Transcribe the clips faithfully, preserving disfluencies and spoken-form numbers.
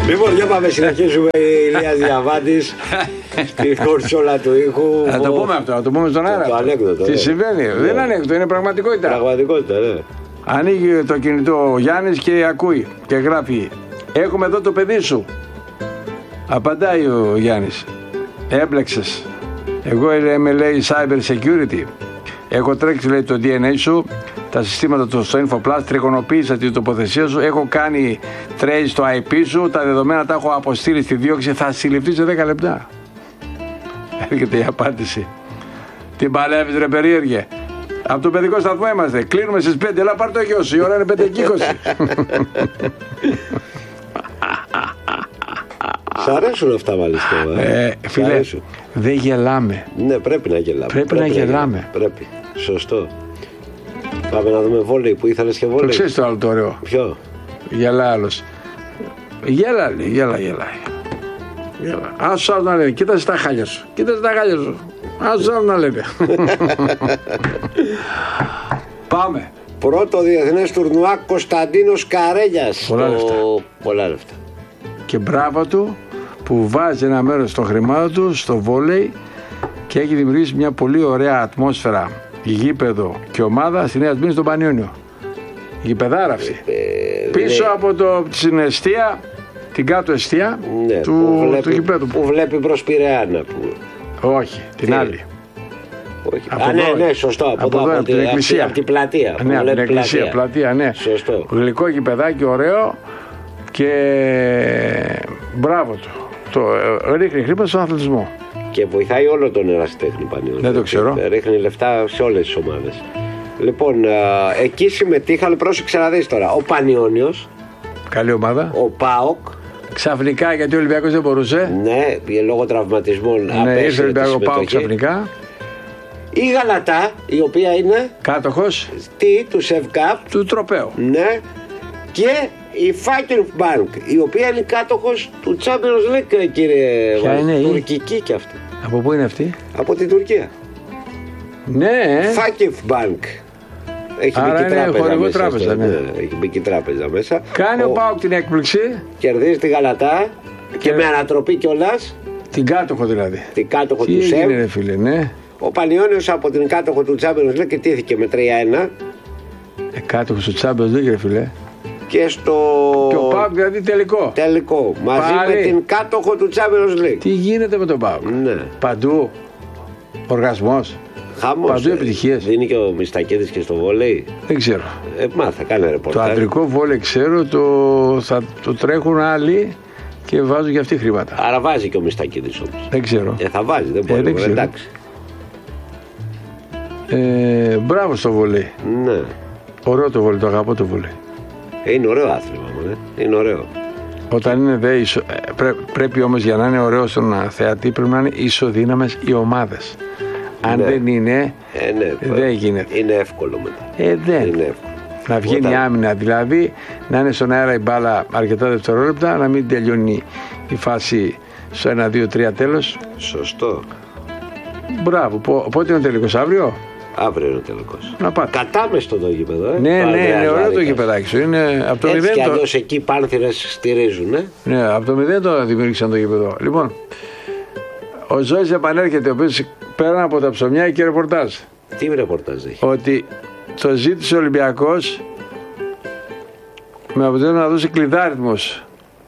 Λοιπόν, για πάμε, συνεχίζουμε. Ηλίας Διαβάτης στη κονσόλα του ήχου. Να το πούμε αυτό, να το πούμε στον αέρα. Το ανέκδοτο. Τι συμβαίνει, δεν είναι ανέκδοτο, είναι πραγματικότητα. Πραγματικότητα, ναι. Ανοίγει το κινητό ο Γιάννης και ακούει και γράφει: έχουμε εδώ το παιδί σου. Απαντάει ο Γιάννης: έμπλεξες. Εγώ είμαι, λέει, cyber security. Έχω τρέξει, λέει, το ντι εν έι σου, τα συστήματα του στο InfoPlus, τριγωνοποίησα την τοποθεσία σου, έχω κάνει trace στο άι πι σου, τα δεδομένα τα έχω αποστείλει στη δίωξη, θα συλληφθεί σε δέκα λεπτά. Έρχεται η απάντηση: την παλεύεις, ρε περίεργε. Από το παιδικό σταθμό είμαστε. Κλείνουμε στις πέντε. Έλα, πάρ' το γιο σου. Η ώρα είναι πέντε και είκοσι. Σ' αρέσουν αυτά, μάλιστα. Ε, φίλε, δεν γελάμε. Ναι, πρέπει να γελάμε. Πρέπει, πρέπει να, να γελάμε. Πρέπει. Σωστό. Πάμε να δούμε βόλεϊ που ήθελες και βόλεϊ. Το ξέρεις το άλλο το ωραίο. Ποιο? Γελά άλλος. Γέλα, λέει, γέλα, γέλα. Γέλα. Άσου άλλο να λένε. Κοίτασε τα χάλια σου. Κοίτασε τα χάλια σου. Άσου άλλο να λένε. Πάμε. Πρώτο διεθνές τουρνουά Κωνσταντίνος Καρέλιας. Πολλά το... λεφτά. Πολλά λεφτά. Και μπράβο του που βάζει ένα μέρος των χρημάτων του στο βόλεϊ και έχει δημιουργήσει μια πολύ ωραία ατμόσφαιρα, γήπεδο και ομάδα στη Νέα Σμύρνη, στον Πανιόνιο. Γηπεδάρα αυτή. Ε, Πίσω ναι. από το, την εστία, την κάτω εστία, ναι, του, που βλέπει, του γηπέδου. Που βλέπει προς Πειραιά, να πούμε. Όχι, την Τι. άλλη. Όχι. Από Α, ναι, ναι, σωστό. Από, από, εδώ, από, την εκκλησία. Από την πλατεία. Ναι, από την εκκλησία, πλατεία. πλατεία, ναι. Σωστό. Γλυκό γηπεδάκι, ωραίο και μπράβο του. Το ρίχνει χρήματα στον αθλητισμό. Και βοηθάει όλο τον ερασιτέχνη Πανιόνιο. Δεν το ξέρω. Ρίχνει λεφτά σε όλες τις ομάδες. Λοιπόν, α, εκεί συμμετείχαν, πρόσεξε να δεις τώρα, ο Πανιόνιος. Καλή ομάδα. Ο ΠΑΟΚ. Ξαφνικά, γιατί ο Ολυμπιακός δεν μπορούσε. Ναι, λόγω τραυματισμών. Ναι, ήρθε ο Ολυμπιακός, ο ΠΑΟΚ ξαφνικά. Η Γαλατά, η οποία είναι κάτοχος τι, του ΣΕΒΚΑΠ, του τροπαίου. Ναι. Και η Falkenberg Bank, η οποία είναι κάτοχος του Champions League, κύριε Βάζη. Τουρκική κι αυτή. Από πού είναι αυτή? Από την Τουρκία. Ναι. Falkenberg Bank. Έχει Άρα μπει και τράπεζα μέσα. Τράπεζα, ναι. Ναι, έχει μπει και τράπεζα μέσα. Κάνει ο, ο ΠΑΟΚ την έκπληξη. Κερδίζει τη Γαλατά και, και με ανατροπή κιόλας. Την κάτοχο δηλαδή. Την κάτοχο Τι του ΣΕΒ. Τι φίλε, ναι. Ο Πανιόνιος από την κάτοχο του Champions League και τήθηκε με τρία ένα. Ε, κάτοχος του Champions League, ρε φίλε. Και στο. Και ο ΠΑΟΚ δηλαδή τελικό. Τελικό. Μαζί Πάλι. με την κάτοχο του Champions League. Τι γίνεται με τον ΠΑΟΚ? Ναι. Παντού. Οργασμός. Χαμός. Παντού επιτυχίες. Δίνει και ο Μιστακίδης και στο βόλεϊ. Δεν ξέρω. Ε, μα θα κάνει ρεπορτάζ. Το αντρικό βόλεϊ ξέρω, το, θα το τρέχουν άλλοι και βάζουν και αυτοί χρήματα. Άρα βάζει και ο Μιστακίδης όμως. Δεν ξέρω. Ε, θα βάζει, δεν μπορεί. Ε, δεν εντάξει. Ε, μπράβο στο βολέι. Ναι. Ωραίο το βολέι, το αγαπώ το βολέι. Ε, είναι ωραίο άθλημα, ναι. Είναι ωραίο. Όταν είναι δε ισο... Πρέ... πρέπει όμως για να είναι ωραίο στον θεατή πρέπει να είναι ισοδύναμες οι ομάδες. Αν ναι. δεν είναι, ε, ναι. δεν γίνεται. Είναι εύκολο μετά. Ε, δεν. Είναι εύκολο. Να βγαίνει Όταν... άμυνα, δηλαδή να είναι στον αέρα η μπάλα αρκετά δευτερόλεπτα, να μην τελειώνει η φάση στο ένα δύο τρία τέλος. Σωστό. Μπράβο. Πότε είναι ο τελικός, αύριο? Αύριο είναι ο τελικός. Να πάτε. Κατάμεστο το γήπεδο, ε. Ναι, ναι, είναι ωραίο το γήπεδάκι σου. Είναι από το έτσι μηδέν. Και το... αλλιώς εκεί οι πάνθυρες στηρίζουν, ε. Ναι, από το μηδέν το δημιούργησαν το γήπεδο. Λοιπόν, ο Ζώης επανέρχεται, ο οποίος πέραν από τα ψωμιά και ρεπορτάζ. Τι ρεπορτάζ έχει? Ότι το ζήτησε ο Ολυμπιακός με αποτέλεσμα να δώσει κλειδάριθμος.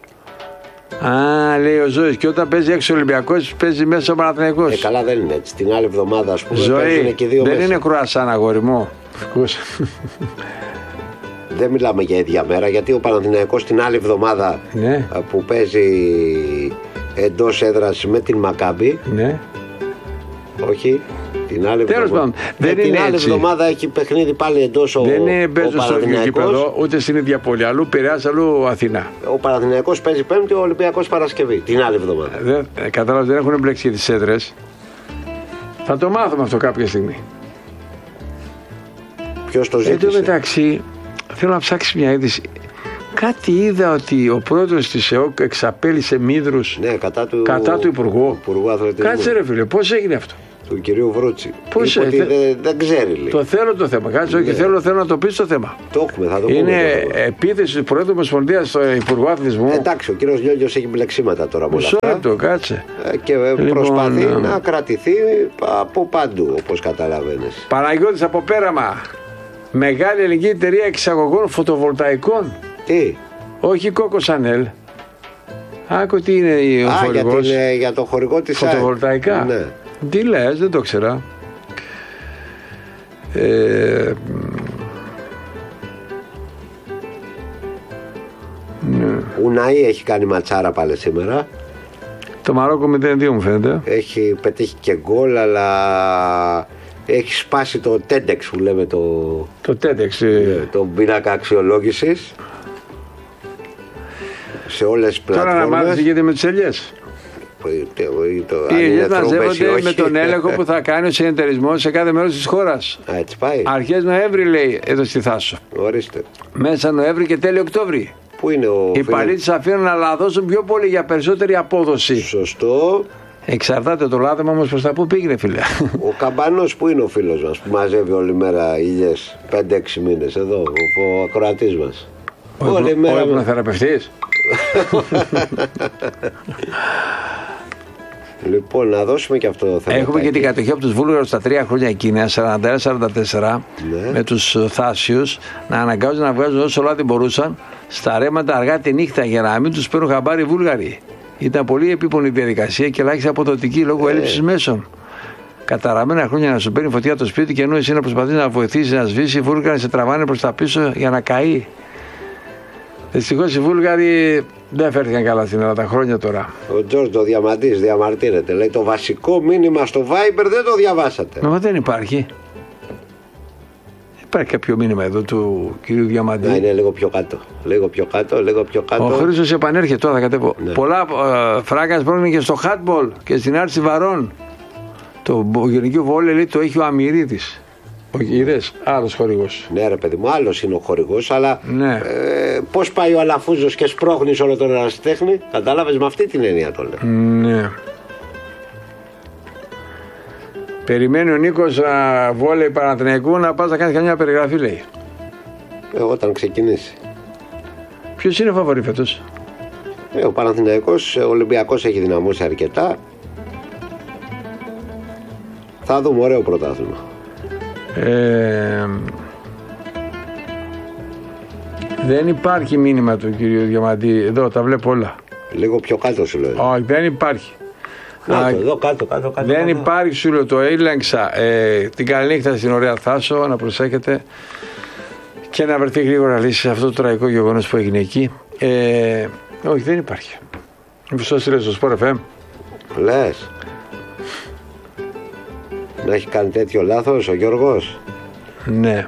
Α, λέει ο Ζώης, και όταν παίζει έξω ο Ολυμπιακός παίζει μέσα ο Παναθηναϊκός. Ε, καλά, δεν είναι έτσι. Την άλλη εβδομάδα, ας πούμε, Ζωή, παίζουν και δύο δεν μέσα. είναι κρουασάν, αγόρι μου. Δεν μιλάμε για ίδια μέρα, γιατί ο Παναθηναϊκός την άλλη εβδομάδα ναι. που παίζει εντός έδρας με την Μακάμπι. Ναι. Όχι. Την άλλη Τέλος πάντων, δεν την είναι άλλη έτσι. εβδομάδα έχει παιχνίδι πάλι εντός ο Δεν είναι παίζουν στο ίδιο γήπεδο, ούτε στην ίδια πόλη. Αλλού Πειραιάς, αλλού Αθηνά. Ο Παναθηναϊκός παίζει Πέμπτη, ο Ολυμπιακός Παρασκευή. Την άλλη εβδομάδα. Δεν, κατάλαβα, δεν έχουν μπλέξει για τις έδρες. Θα το μάθουμε αυτό κάποια στιγμή. Ποιος το ζήτησε? Εν τω μεταξύ, θέλω να ψάξει μια είδηση. Κάτι είδα ότι ο πρόεδρος της ΕΟΚ εξαπέλυσε μύδρους ναι, κατά του, κατά του Υπουργού. Υπουργού Αθλητισμού. Κάτσε ρε φίλε, πώς έγινε αυτό? Του κυρίου Βρούτσι. Πώς είπε, θε... δεν, δεν ξέρει λέει. Το θέλω το θέμα. Κάτσε, όχι, ναι. θέλω, θέλω να το πεις το θέμα. Το έχουμε, θα το πούμε. Είναι επίθεση του Προέδρου Ομοσπονδίας στο Υπουργό Αθλητισμού. Εντάξει, ο κύριος Λιόλιος έχει μπλεξίματα τώρα με όλα αυτά. Μισό κάτσε. Και λοιπόν, προσπαθεί ναι. να κρατηθεί από παντού, όπως καταλαβαίνεις. Παναγιώτης από Πέραμα. Μεγάλη ελληνική εταιρεία εξαγωγών φωτοβολταϊκών. Τι? Όχι Κόκο Σανέλ. Άκου τι είναι ο Α, χορηγός. Για, την, για το χορηγό της φωτοβολταϊκά. Ναι. Τι λες, δεν το ξέρα. Ε, ναι. Ουναή έχει κάνει ματσάρα πάλι σήμερα. Το Μαρόκο μηδέν δύο μου φαίνεται. Έχει πετύχει και γκολ, αλλά έχει σπάσει το τέντεξ που λέμε το, το τέντεξ. Ναι, το πίνακα αξιολόγησης σε όλες τις πλατφόρμες. Τώρα να μάθεις τι γίνεται με τις ελιές. Οι ελιές μαζεύονται με τον έλεγχο που θα κάνει ο συνεταιρισμός σε κάθε μέρος της χώρας. Α, έτσι πάει. Αρχές Νοέμβρη λέει εδώ στη Θάσο. Ορίστε. Μέσα Νοέμβρη και τέλειο Οκτώβρη. Πού είναι ο οι παλίτες αφήνουν να λαδώσουν πιο πολύ για περισσότερη απόδοση. Σωστό. Εξαρτάται το λάδεμα όμως προς τα πού πήγαινε, φίλε. Ο Καμπανός που είναι ο φίλος μας που μαζεύει όλη μέρα ηλιές πέντε έξι μήνες εδώ, ο ακροατής μας. Ο, όλη ο, μέρα. Ο υπνοθεραπευτής. Λοιπόν, να δώσουμε και αυτό το θέμα. Έχουμε και την κατοχή από τους Βούλγαρους στα τρία χρόνια εκείνα, σαράντα ένα σαράντα τέσσερα, ναι. με τους Θάσιους να αναγκάζουν να βγάζουν όσο λάδι μπορούσαν στα ρέματα αργά τη νύχτα για να μην τους παίρνουν χαμπάρι οι Βούλγαροι. Ήταν πολύ επίπονη διαδικασία και ελάχιστα αποδοτική λόγω ε. έλλειψης μέσων. Καταραμένα χρόνια να σου παίρνει φωτιά το σπίτι και ενώ εσύ να προσπαθείς να βοηθήσεις να σβήσει, οι Βούλγαροι σε τραβάνε προς τα πίσω για να καεί. Δυστυχώς οι Βούλγαροι δεν φέρθηκαν καλά στην Ελλάδα χρόνια τώρα. Ο Τζόρτζο Διαμαντής διαμαρτύρεται. Λέει το βασικό μήνυμα στο Viber δεν το διαβάσατε. Μα δεν υπάρχει. Υπάρχει κάποιο μήνυμα εδώ του κυρίου Διαμαντή. Να είναι λίγο πιο κάτω. Λίγο πιο κάτω, λίγο πιο κάτω. Ο Χρήστος επανέρχεται τώρα, θα κατέβω. Ναι. Πολλά ε, φράγκας πρόκειται και στο χάτμπολ και στην άρση βαρών. Το γενικό βόλεϊ λέει το έχει ο Αμυρίδης. Ο είδες, άλλος χορηγός. Ναι, ρε παιδί μου, άλλος είναι ο χορηγός, αλλά ναι. ε, πώς πάει ο Αλαφούζος και σπρώχνεις όλο τον ερασιτέχνη, κατάλαβες, με αυτή την έννοια το λέω. Ναι. Περιμένει ο Νίκος βόλεϊ Παναθηναϊκού να πας να κάνεις καμιά περιγραφή, λέει. Ε, όταν ξεκινήσει. Ποιος είναι ο φαβορί φέτος? Ε, ο Παναθηναϊκός, ο Ολυμπιακός έχει δυναμώσει αρκετά. Θα δούμε ωραίο πρωτάθλημα. Ε, δεν υπάρχει μήνυμα του κυρίου Διαμαντή. Εδώ τα βλέπω όλα. Λίγο πιο κάτω σου λέω. Όχι, δεν υπάρχει. Κάτω, Α, εδώ κάτω, κάτω, κάτω. Δεν κάτω. υπάρχει, σου λέω, το έλεγξα. Ε, την καλή νύχτα στην ωραία Θάσο, να προσέχετε και να βρεθεί γρήγορα λύση σε αυτό το τραγικό γεγονός που έγινε εκεί. Ε, όχι, δεν υπάρχει. Μισός λες στο Sport εφ εμ. Λες. Να έχει κάνει τέτοιο λάθος ο Γιώργος. Ναι.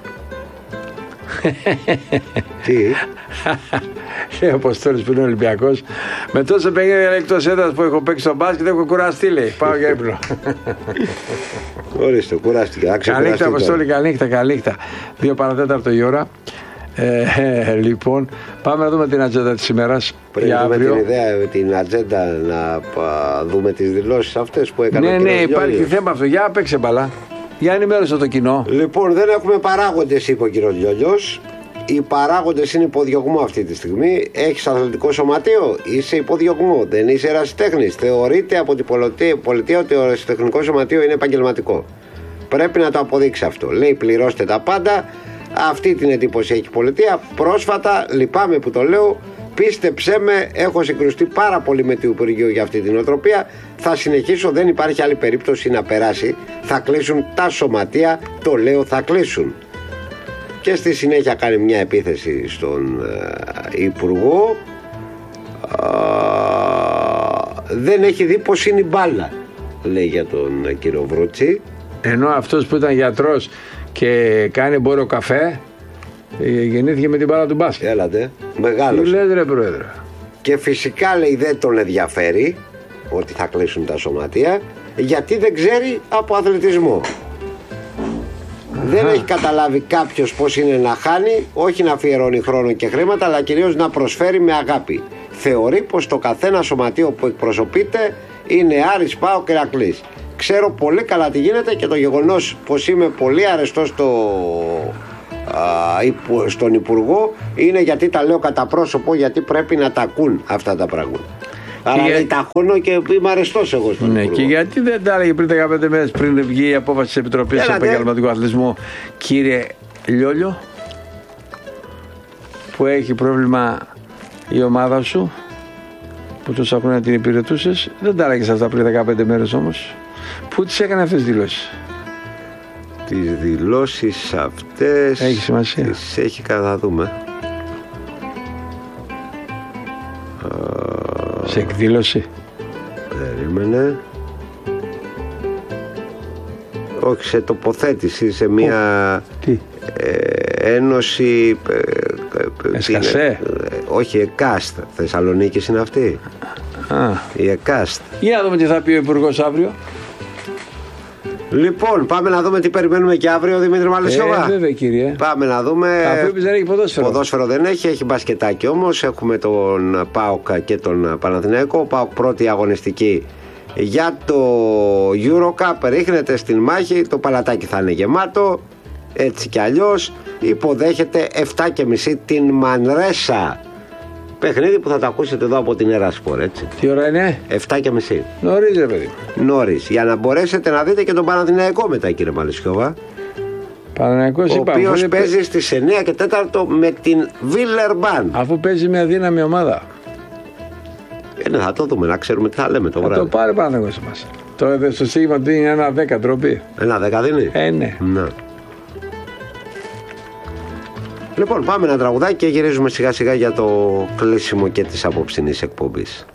Τι? Λέει ο Αποστόλης που είναι Ολυμπιακός. Με τόσο παιχνίδια εκτός έδρας που έχω παίξει στο μπάσκετ έχω κουραστεί, λέει. Πάω για ύπνο. Ορίστε, κουράστηκε. Καλή νύχτα, Αποστόλη, καλή νύχτα, καλή νύχτα. Δύο παρατέταρτο η ώρα. Ε, ε, λοιπόν, πάμε να δούμε την ατζέντα της ημέρας. Πριν για δούμε αύριο. την ιδέα, την ατζέντα, να πα, δούμε τις δηλώσεις αυτές που έκανε. Ναι, ο ναι, κύριος υπάρχει Λιόλιος. θέμα αυτό. Για παίξε μπαλά. Για ενημέρωσε το κοινό. Λοιπόν, δεν έχουμε παράγοντες, είπε ο κύριος Λιόλιος. Οι παράγοντες είναι υποδιωγμό αυτή τη στιγμή. Έχεις αθλητικό σωματείο, είσαι υποδιωγμό. Δεν είσαι ερασιτέχνης. Θεωρείται από την πολιτεία, πολιτεία ότι το ερασιτεχνικό σωματείο είναι επαγγελματικό. Πρέπει να το αποδείξει αυτό. Λέει πληρώστε τα πάντα. Αυτή την εντύπωση έχει η πολιτεία. Πρόσφατα, λυπάμαι που το λέω, πίστεψέ με, έχω συγκρουστεί πάρα πολύ με το Υπουργείο για αυτή την οτροπία. Θα συνεχίσω, δεν υπάρχει άλλη περίπτωση να περάσει. Θα κλείσουν τα σωματεία, το λέω, θα κλείσουν. Και στη συνέχεια κάνει μια επίθεση στον ε, Υπουργό. Ε, δεν έχει δει πως είναι η μπάλα, λέει για τον ε, κύριο Βρούτσι. Ενώ αυτός που ήταν γιατρός και κάνει εμπόριο καφέ, γεννήθηκε με την μπάλα του μπάσκετ. Έλατε, μεγάλος. Τι λες ρε πρόεδρε. Και φυσικά, λέει, δεν τον ενδιαφέρει ότι θα κλείσουν τα σωματεία, γιατί δεν ξέρει από αθλητισμό. Δεν έχει καταλάβει κάποιος πώς είναι να χάνει, όχι να αφιερώνει χρόνο και χρήματα, αλλά κυρίως να προσφέρει με αγάπη. Θεωρεί πως το καθένα σωματείο που εκπροσωπείται είναι Άρης, ΠΑΟΚ και Ηρακλής. ξέρω πολύ καλά τι γίνεται και το γεγονός πως είμαι πολύ αρεστός στο, α, στον Υπουργό είναι γιατί τα λέω κατά πρόσωπο, γιατί πρέπει να τα ακούν αυτά τα πράγματα. Άρα για... τα χώνω και είμαι αρεστός εγώ στον ναι, Υπουργό. Και γιατί δεν τα έλεγε πριν δεκαπέντε μέρες πριν βγει η απόφαση της Επιτροπής του Επαγγελματικού Αθλητισμού, κύριε Λιόλιο, που έχει πρόβλημα η ομάδα σου που τόσα χρόνια την υπηρετούσες, δεν τα έλεγες αυτά πριν δεκαπέντε μέρες όμως. Πού τις έκανε αυτές τις δηλώσεις? Τις δηλώσεις αυτές έχει σημασία. Τις έχει, κατά δούμε. Σε εκδήλωση. Περίμενε. Όχι, σε τοποθέτηση, σε μια Τι? Ε, ένωση ε, Εσκασέ. Ε, όχι, ΕΚΑΣΤ. Θεσσαλονίκης είναι αυτή. Α. Η ΕΚΑΣΤ. Για να δούμε τι θα πει ο Υπουργός αύριο. Λοιπόν, πάμε να δούμε τι περιμένουμε και αύριο, Δημήτρη Μαλισσιώβα. Ε, βέβαια, κύριε. Πάμε να δούμε. Αφού είπες δεν έχει ποδόσφαιρο. Ποδόσφαιρο δεν έχει, έχει μπασκετάκι όμως. Έχουμε τον ΠΑΟΚ και τον Παναθηναϊκό. Ο ΠΑΟΚ πρώτη αγωνιστική για το EuroCup. Ρίχνεται στην μάχη. Το παλατάκι θα είναι γεμάτο. Έτσι κι αλλιώς υποδέχεται επτά και μισή την Μανρέσα. Παιχνίδι που θα το ακούσετε εδώ από την Ερασπορ, έτσι. Τι ώρα είναι? επτά και μισή. Νωρίς, ρε παιδί. Νωρίς. Για να μπορέσετε να δείτε και τον Παναθηναϊκό μετά, κύριε Μαλισσιώβα. Παναθηναϊκός, Ο είπαμε. οποίος παίζει στις εννιά και τέσσερα με την Βίλερμπαν. Αφού παίζει μια αδύναμη ομάδα. Ε, ναι, θα το δούμε, να ξέρουμε τι θα λέμε το θα βράδυ. το πάρει Παναθηναϊκός μας. Το στο στίγμα του είναι ένα δέκα τροπή. Ένα δέκα δίνει. Ε, ναι. Να. Λοιπόν, πάμε ένα τραγουδάκι και γυρίζουμε σιγά σιγά για το κλείσιμο και της απόψινής εκπομπής.